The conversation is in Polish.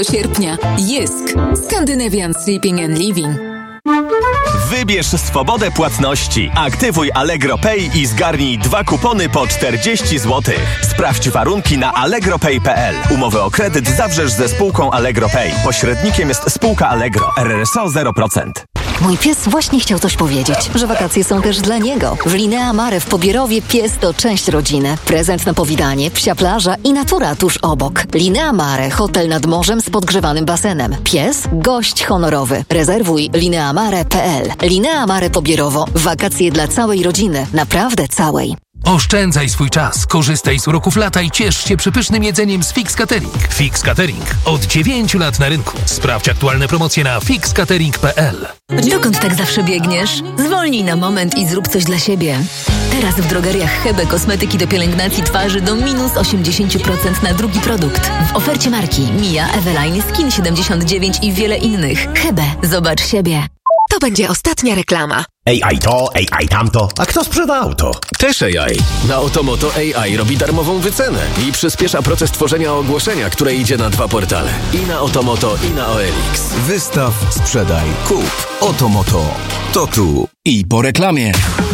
sierpnia. Jysk. Scandinavian Shipping and Living. Wybierz swobodę płatności. Aktywuj Allegro Pay i zgarnij 2 kupony po 40 zł. Sprawdź warunki na allegropay.pl. Umowę o kredyt zawrzesz ze spółką Allegro Pay. Pośrednikiem jest spółka Allegro. RRSO 0%. Mój pies właśnie chciał coś powiedzieć, że wakacje są też dla niego. W Linea Mare w Pobierowie pies to część rodziny. Prezent na powitanie, psia plaża i natura tuż obok. Linea Mare, hotel nad morzem z podgrzewanym basenem. Pies, gość honorowy. Rezerwuj lineamare.pl. Linea Mare Pobierowo. Wakacje dla całej rodziny. Naprawdę całej. Oszczędzaj swój czas, korzystaj z uroków lata i ciesz się przepysznym jedzeniem z Fix Catering. Fix Catering. Od 9 lat na rynku. Sprawdź aktualne promocje na fixcatering.pl. Dokąd tak zawsze biegniesz? Zwolnij na moment i zrób coś dla siebie. Teraz w drogeriach Hebe kosmetyki do pielęgnacji twarzy do minus 80% na drugi produkt. W ofercie marki Mia, Eveline, Skin 79 i wiele innych. Hebe, zobacz siebie. To będzie ostatnia reklama. AI to, AI tamto. A kto sprzeda auto? Też AI. Na Otomoto AI robi darmową wycenę i przyspiesza proces tworzenia ogłoszenia, które idzie na 2 portale. I na Otomoto, i na OLX. Wystaw, sprzedaj, kup. Otomoto. To tu. I po reklamie.